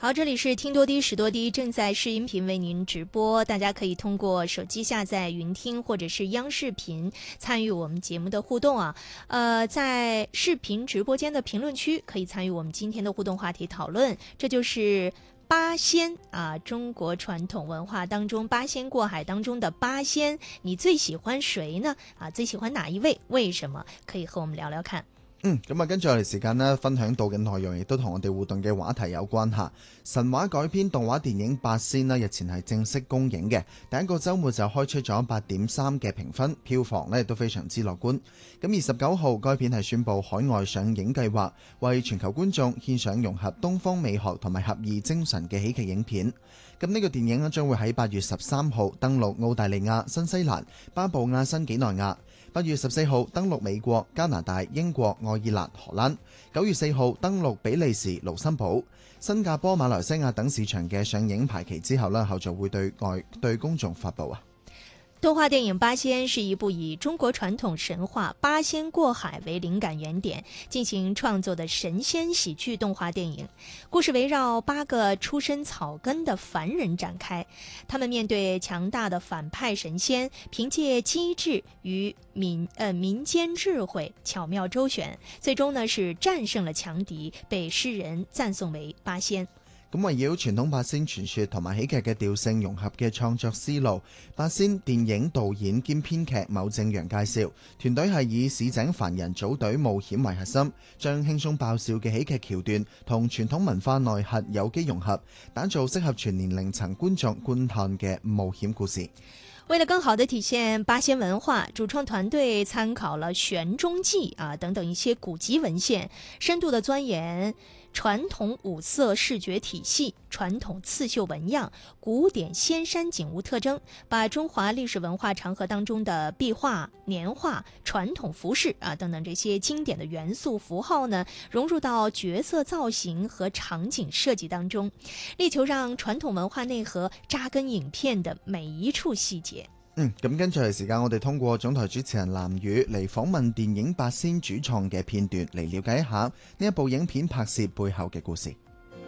好，这里是听多低识多低，正在视音频为您直播，大家可以通过手机下载云听或者是央视频参与我们节目的互动啊。在视频直播间的评论区可以参与我们今天的互动话题讨论，这就是八仙啊，中国传统文化当中八仙過海當中的八仙，你最喜歡誰呢？最喜歡哪一位？為什麼？可以和我們聊聊看。 咁跟住我哋時間呢，分享到嘅內容亦都同我哋互動嘅話題有關嚇。神話改編動畫電影《八仙》呢，日前係正式公映嘅，第一個週末就開出咗8.3嘅評分，票房呢亦都非常之樂觀。咁29號該片係宣布海外上映計劃，為全球觀眾獻上融合東方美學同埋俠義精神嘅喜劇影片。咁呢個電影呢將會喺8月13號登陸澳大利亞、新西蘭、巴布亞新幾內亞。8月14號登陸美國、加拿大、英國、愛爾蘭、荷蘭。9月4號登陸比利時、盧森堡、新加坡、馬來西亞等市場嘅上映排期之後呢，後續會對公眾發布啊。 動畫電影《八仙》是一部以中國傳統神話八仙過海為靈感原點進行創作的神仙喜劇動畫電影。故事圍繞8個出身草根的凡人展開，他們面對強大的反派神仙，憑借機智與民間智慧巧妙周旋，最終呢是戰勝了強敵，被世人讚頌為八仙。 咁圍繞傳統八仙傳說同埋喜劇嘅調性融合嘅創作思路，八仙電影導演兼編劇牟正陽介紹，團隊係以市井凡人組隊冒險為核心，將輕鬆爆笑嘅喜劇橋段同傳統文化內核有機融合，打造適合全年齡層觀眾觀看嘅冒險故事。 為了更好地體現八仙文化，主創團隊參考了《玄中記》等等一些古籍文獻，深度地鑽研傳統五色視覺體系、傳統刺繡紋樣、古典仙山景物特徵，把中華歷史文化長河當中的壁畫、年畫、傳統服飾等等這些經典的元素符號呢，融入到角色造型和場景設計當中，力求讓傳統文化內核扎根影片的每一處細節。 咁跟住嚟時間，我哋通過總台主持人藍宇嚟訪問電影《八仙》主創嘅片段，嚟了解一下呢一部影片拍攝背後嘅故事。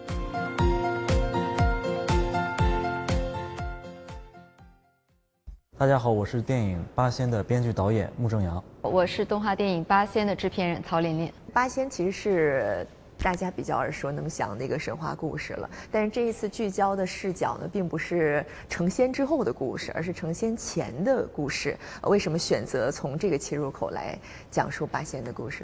大家好，我是電影《八仙》的編劇導演穆正陽。 我是動畫電影《八仙》的製片人曹琳琳。 八仙其實是大家比較耳熟能詳的一個神話故事了，但是這一次聚焦的視角呢，並不是成仙之後的故事，而是成仙前的故事。為什麼選擇從這個切入口來講述八仙的故事？